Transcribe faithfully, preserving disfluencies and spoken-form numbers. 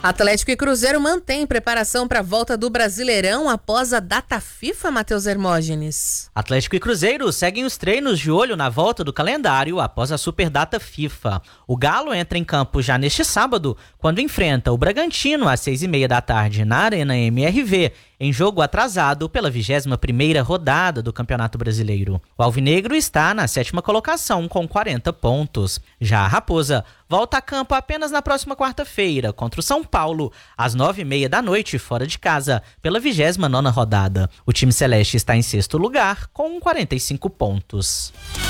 Atlético e Cruzeiro mantêm preparação para a volta do Brasileirão após a data FIFA, Matheus Hermógenes. Atlético e Cruzeiro seguem os treinos de olho na volta do calendário após a superdata FIFA. O Galo entra em campo já neste sábado, quando enfrenta o Bragantino às seis e meia da tarde na Arena M R V, em jogo atrasado pela vigésima primeira rodada do Campeonato Brasileiro. O Alvinegro está na sétima colocação com quarenta pontos. Já a Raposa volta a campo apenas na próxima quarta-feira contra o São Paulo, às nove e meia da noite, fora de casa, pela vigésima nona rodada. O time celeste está em sexto lugar com quarenta e cinco pontos.